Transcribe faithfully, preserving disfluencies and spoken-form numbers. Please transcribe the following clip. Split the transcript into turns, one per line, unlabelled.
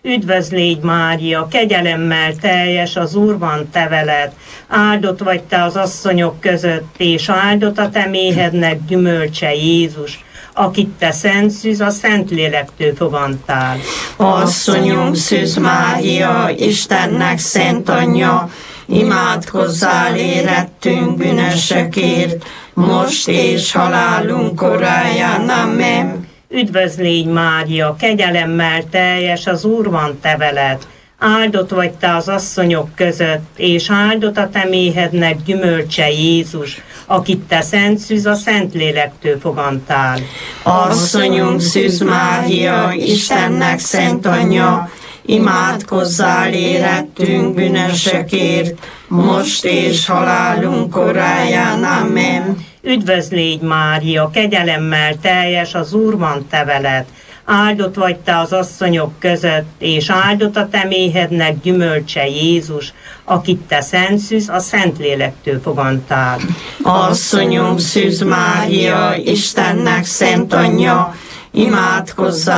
Üdvözl légy Mária, kegyelemmel teljes, az Úr van te veled. Áldott vagy te az asszonyok között, és áldott a te méhednek gyümölcse Jézus, akit te szent szűz, a Szentlélektől fogantál.
Asszonyunk Szűz Mária, Istennek szent anyja, imádkozzál érettünk bűnösökért, most és halálunk koráján. Amen.
Üdvözl légy Mária, kegyelemmel teljes, az Úr van te veled. Áldott vagy te az asszonyok között, és áldott a te méhednek gyümölcse Jézus, akit te szent szűz, a Szentlélektől fogantál.
Asszonyunk Szűz Mária, Istennek szent anyja, imádkozzál érettünk bűnösökért, most és halálunk koráján. Amen.
Üdvözl légy Mária, kegyelemmel teljes, az Úr van te veled. Áldott vagy te az asszonyok között, és áldott a te méhednek gyümölcse Jézus, akit te szent szűz, a Szentlélektől fogantál.
Asszonyunk Szűz Mária, Istennek szent anyja, imádkozzál